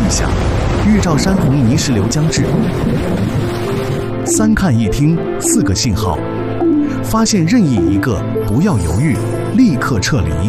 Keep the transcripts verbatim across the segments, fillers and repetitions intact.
象，预兆山洪泥石流将至。三看一听四个信号，发现任意一个不要犹豫，立刻撤离。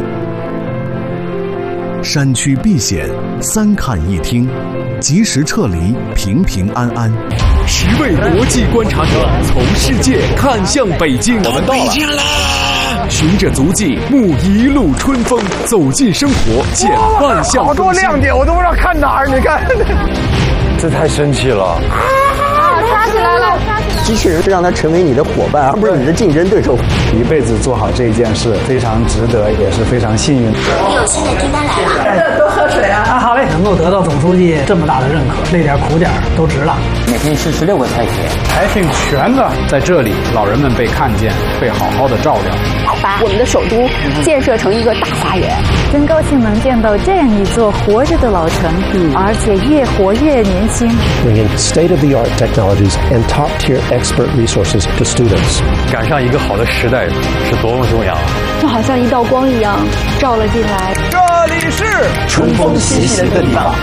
山区避险，三看一听，及时撤离，平平安安。 十位国际观察者从世界看向北京， 我们到北京啦！ 循着足迹，沐一路春风，走进生活，见万象更新。 好多亮点，我都不知道看哪儿。你看， 这太神奇了！ 啊，杀起来了！ 机器人让它成为你的伙伴，而不是你的竞争对手。 一辈子做好这一件事，非常值得，也是非常幸运。 你有新的订单来了， 多喝水啊！ 啊，好嘞，能够得到总书记这么大的认可，累点苦点都值了。 每天吃十六个菜品， 还挺全的。在这里，老人们被看见，被好好的照料。 把我们的首都建设成一个大花园， 真高兴能见到这样一座活着的老城，嗯、而且越活越年轻。 Bringing state-of-the-art technologies and top-tier expert resources to students。 赶上一个好的时代是多么重要啊！ 就好像一道光一样照了进来。 这里是春风习习的地方。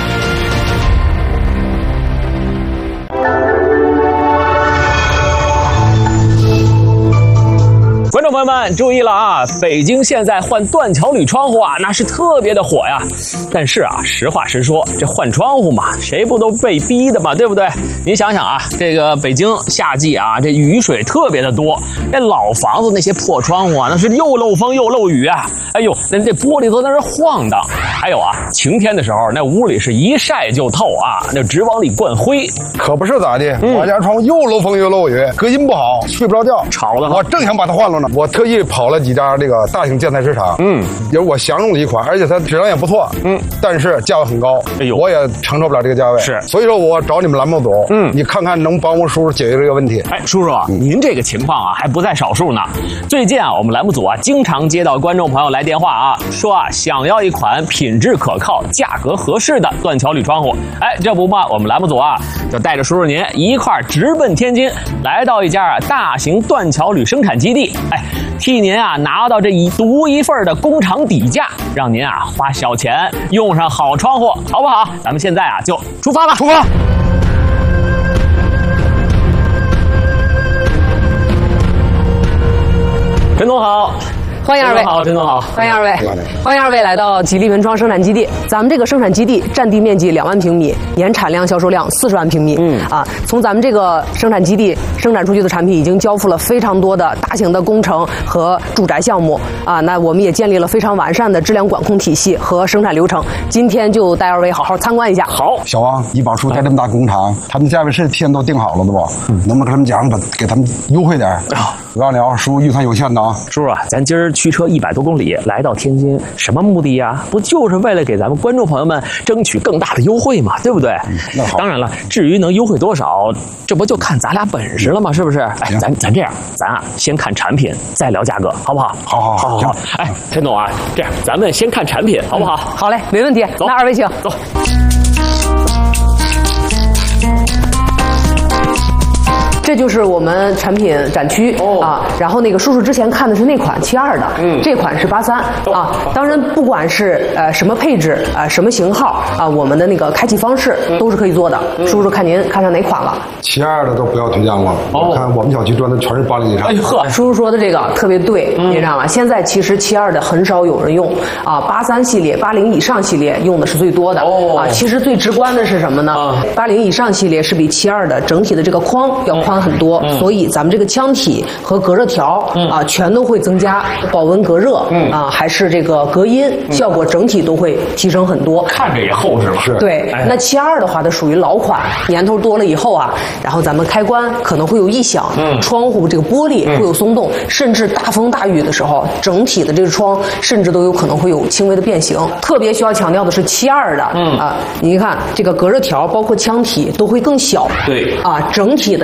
观众朋友们注意了啊！北京现在换断桥铝窗户啊，那是特别的火呀。但是啊，实话实说，这换窗户嘛，谁不都被逼的嘛，对不对？您想想啊，这个北京夏季啊，这雨水特别的多，那老房子那些破窗户啊，那是又漏风又漏雨啊。哎呦，那这玻璃都在那晃荡。还有啊，晴天的时候，那屋里是一晒就透啊，那直往里灌灰。 可不是咋的，嗯、我家窗户又漏风又漏雨，隔音不好，睡不着觉， 吵的。 我正想把它换了呢。我特意跑了几家这个大型建材市场，嗯，有我相中的一款，而且它质量也不错，嗯，但是价位很高，哎呦，我也承受不了这个价位， 是， 所以说我找你们栏目组，嗯，你看看能帮我叔叔解决这个问题。 哎，叔叔，嗯、您这个情况啊还不在少数呢。最近啊，我们栏目组啊经常接到观众朋友来电话啊，说啊想要一款品质可靠、价格合适的断桥铝窗户。哎，这不嘛，我们栏目组啊就带着叔叔您一块直奔天津，来到一家大型断桥铝生产基地。哎，替您啊拿到这一独一份的工厂底价，让您啊花小钱用上好窗户，好不好？咱们现在啊就出发吧！ 出发！ 陈总好。 欢迎二位， 好，陈总好， 欢迎二位，欢迎二位来到吉利文窗生产基地。咱们这个生产基地占地面积两万平米，年产量、销售量四十万平米。嗯啊，从咱们这个生产基地生产出去的产品，已经交付了非常多的大型的工程和住宅项目啊。那我们也建立了非常完善的质量管控体系和生产流程。今天就带二位好好参观一下。 好， 小王，你把叔带这么大工厂，他们价位是提前都定好了的不？嗯，能不能跟他们讲，把给他们优惠点？啊，我告诉你啊，叔预算有限的啊。 叔叔啊，咱今儿驱车一百多公里来到天津，什么目的呀？不就是为了给咱们观众朋友们争取更大的优惠嘛，对不对？嗯，那好。当然了，至于能优惠多少，这不就看咱俩本事了吗？是不是？哎，咱咱这样，咱啊先看产品，再聊价格，好不好？ 好好好好好。哎，陈总啊，这样咱们先看产品，好不好？ 嗯、好嘞，没问题。那二位请走。 这就是我们产品展区、哦、啊，然后那个叔叔之前看的是那款七二的，嗯，这款是八三啊。当然，不管是呃什么配置呃什么型号啊，我们的那个开启方式都是可以做的。嗯、叔叔看您看上哪款了？ 七二的都不要推荐我了，哦、我看我们小区装的全是八零以上。 哎呦呵，叔叔说的这个特别对，嗯、你知道吗？现在其实七二的很少有人用啊，八三系列、八零以上系列用的是最多的。哦啊，其实最直观的是什么呢？八零、啊、以上系列是比七二的整体的这个框要宽很多，嗯、所以咱们这个腔体和隔热条、嗯、啊全都会增加保温隔热，嗯、啊还是这个隔音、嗯、效果整体都会提升很多。 看着也厚实吧？ 是。对，哎、那七二的话，它属于老款，年头多了以后啊，然后咱们开关可能会有异响，嗯、窗户这个玻璃会有松动，嗯、甚至大风大雨的时候，整体的这个窗甚至都有可能会有轻微的变形。特别需要强调的是七二的，嗯啊，你看这个隔热条包括腔体都会更小， 对， 啊，整体的这个牢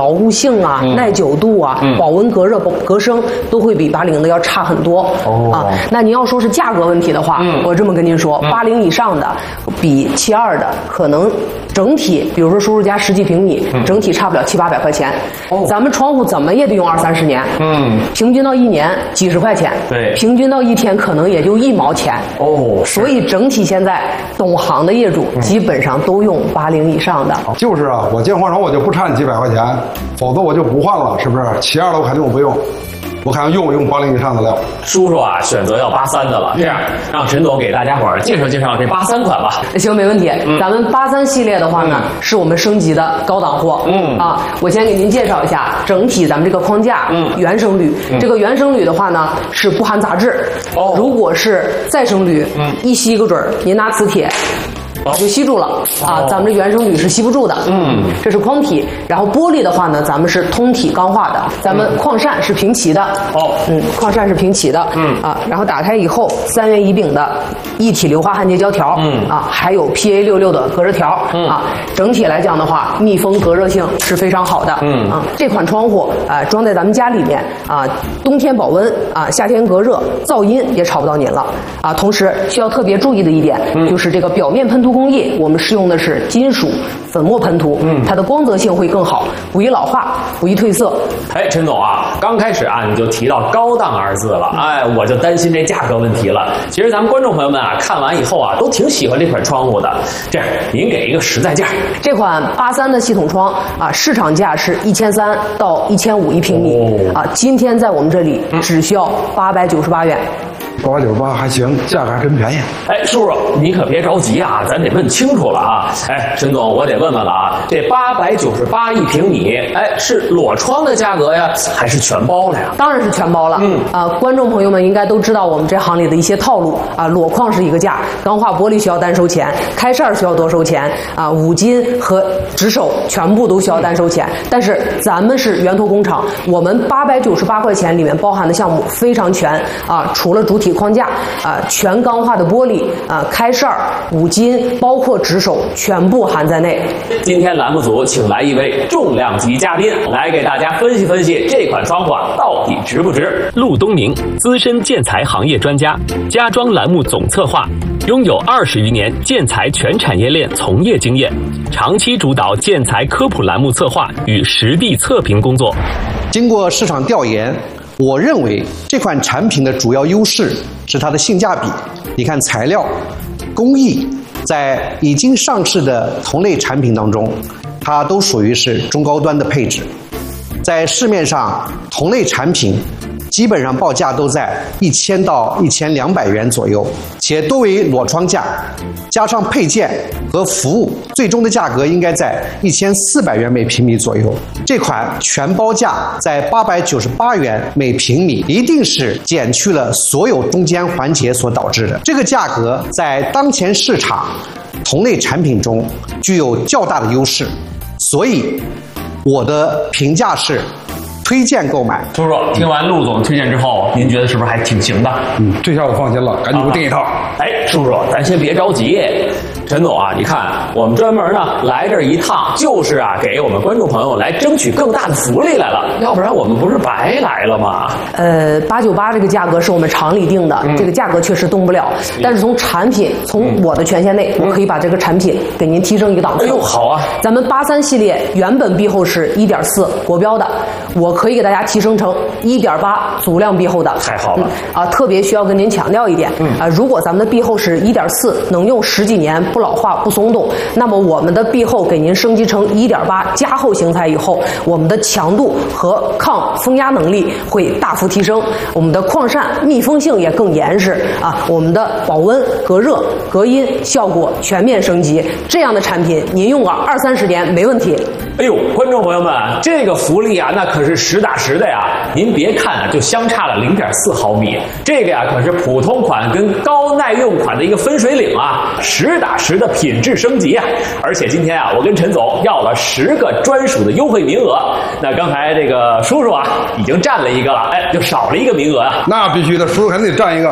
牢固性啊、嗯、耐久度啊、嗯、保温隔热、隔声都会比八零的要差很多、哦、啊。那您要说是价格问题的话，嗯、我这么跟您说，八零、嗯、以上的比七二的可能整体，比如说叔叔家十几平米，嗯、整体差不了七八百块钱。哦，咱们窗户怎么也得用二三十年，嗯，平均到一年几十块钱， 对， 平均到一天可能也就一毛钱。哦，所以整体现在懂行的业主基本上都用八零以上的。 就是啊，我建货窗我就不差你几百块钱，否则我就不换了，是不是？七二的我肯定我不用。我看用用八零以上的料， 叔叔啊，选择要八三的了。这样，让陈总给大家伙儿介绍介绍这八三款吧。 行，没问题。嗯、咱们八三系列的话呢，嗯、是我们升级的高档货。嗯啊，我先给您介绍一下整体咱们这个框架，嗯，原生铝。嗯、这个原生铝的话呢，是不含杂质。哦，如果是再生铝，嗯，一吸个准儿，您拿磁铁。就吸住了啊！咱们这原生铝是吸不住的，嗯，这是框体。然后玻璃的话呢，咱们是通体钢化的，咱们矿扇是平齐的，哦，嗯，矿扇是平齐的，嗯啊，然后打开以后，三元乙丙的一体硫化焊接胶条，嗯啊，还有 P A 六六的隔热条，嗯啊，整体来讲的话，密封隔热性是非常好的，嗯啊，这款窗户啊装在咱们家里面啊，冬天保温啊，夏天隔热，噪音也吵不到您了啊。同时需要特别注意的一点，嗯、就是这个表面喷涂工艺，我们使用的是金属粉末喷涂，嗯，它的光泽性会更好，不易老化，不易褪色。 哎，陈总啊，刚开始啊你就提到高档二字了，哎，我就担心这价格问题了。其实咱们观众朋友们啊，看完以后啊，都挺喜欢这款窗户的。这样，您给一个实在价。 这款八三的系统窗啊，市场价是一千三到一千五一平米，哦、啊，今天在我们这里只需要八百九十八元。 八百九十八还行，价格还真便宜。 哎，叔叔，你可别着急啊，咱得问清楚了啊。哎，陈总，我得问问了啊，这八百九十八一平米，哎，是裸窗的价格呀，还是全包了呀？ 当然是全包了。嗯啊，观众朋友们应该都知道我们这行里的一些套路啊，裸框是一个价，钢化玻璃需要单收钱，开扇需要多收钱啊，五金和直手全部都需要单收钱。但是咱们是源头工厂，我们八百九十八块钱里面包含的项目非常全啊，除了主体框架啊，全钢化的玻璃啊，开扇、五金，包括直手，全部含在内。 今天栏目组请来一位重量级嘉宾，来给大家分析分析这款窗户到底值不值。 陆东明，资深建材行业专家，家装栏目总策划，拥有二十余年建材全产业链从业经验，长期主导建材科普栏目策划与实地测评工作。 经过市场调研，我认为这款产品的主要优势是它的性价比。你看材料、工艺，在已经上市的同类产品当中，它都属于是中高端的配置。在市面上，同类产品基本上报价都在一千到一千两百元左右，且多为裸窗价，加上配件和服务，最终的价格应该在一千四百元每平米左右。这款全包价在八百九十八元每平米，一定是减去了所有中间环节所导致的。这个价格在当前市场同类产品中具有较大的优势，所以我的评价是推荐购买。 叔叔，听完陆总推荐之后，您觉得是不是还挺行的？ 嗯，这下我放心了，赶紧给我订一套。啊、 哎，叔叔，咱先别着急。陈总啊，你看我们专门呢来这一趟，就是啊给我们观众朋友来争取更大的福利来了，要不然我们不是白来了吗？ 呃，八九八这个价格是我们厂里定的，嗯、这个价格确实动不了。但是从产品，从我的权限内，嗯、我可以把这个产品给您提升一个档次。 哎呦，好啊！ 咱们八三系列原本壁厚是一点四国标的，我可以给大家提升成一点八足量壁厚的。 太好了！ 嗯、啊，特别需要跟您强调一点，嗯、啊，如果咱们的壁厚是一点四，能用十几年。不老化不松动，那么我们的壁厚给您升级成一点八加厚型材以后，我们的强度和抗风压能力会大幅提升，我们的矿扇密封性也更严实啊，我们的保温、隔热、隔音效果全面升级。这样的产品您用个二三十年没问题。 哎呦，观众朋友们，这个福利啊，那可是实打实的呀！您别看啊，就相差了零点四毫米，这个呀可是普通款跟高耐用款的一个分水岭啊，实打实的品质升级啊！而且今天啊，我跟陈总要了十个专属的优惠名额。那刚才这个叔叔啊，已经占了一个了，哎，就少了一个名额啊。 那必须的，叔叔肯定得占一个。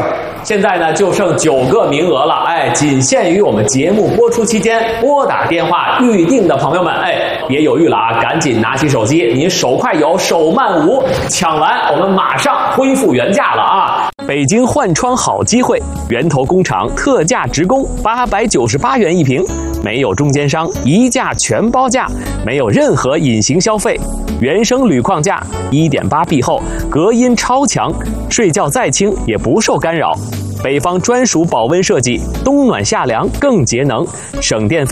现在呢就剩九个名额了，哎，仅限于我们节目播出期间拨打电话预定的朋友们，哎，别犹豫了啊，赶紧拿起手机，您手快有，手慢无，抢完我们马上恢复原价了啊！北京换窗好机会，源头工厂特价直供，八百九十八元一瓶，没有中间商，一价全包价，没有任何隐形消费，原生铝框架，一点八 B 厚，隔音超强，睡觉再轻也不受干扰。北方专属保温设计，冬暖夏凉更节能，省电费。